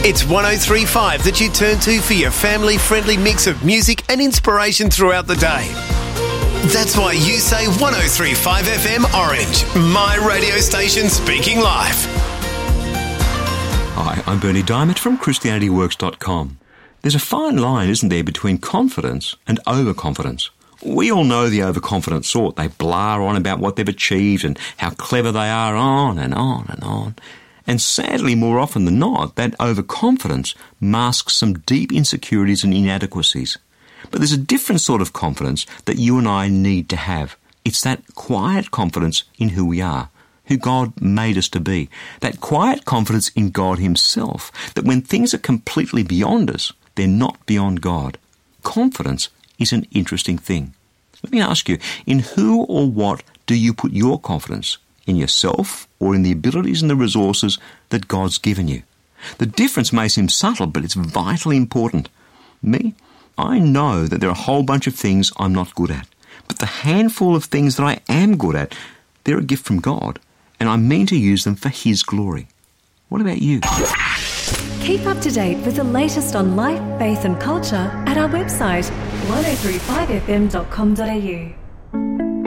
It's 103.5 that you turn to for your family-friendly mix of music and inspiration throughout the day. That's why you say 103.5 FM Orange, my radio station speaking live. Hi, I'm Bernie Diamond from ChristianityWorks.com. There's a fine line, isn't there, between confidence and overconfidence. We all know the overconfident sort. They blar on about what they've achieved and how clever they are, on and on and on. And sadly, more often than not, that overconfidence masks some deep insecurities and inadequacies. But there's a different sort of confidence that you and I need to have. It's that quiet confidence in who we are, who God made us to be. That quiet confidence in God Himself, that when things are completely beyond us, they're not beyond God. Confidence is an interesting thing. Let me ask you, in who or what do you put your confidence? In yourself or in the abilities and the resources that God's given you? The difference may seem subtle, but it's vitally important. Me, I know that there are a whole bunch of things I'm not good at. But the handful of things that I am good at, they're a gift from God, and I mean to use them for His glory. What about you? Keep up to date with the latest on life, faith and culture at our website 1035fm.com.au.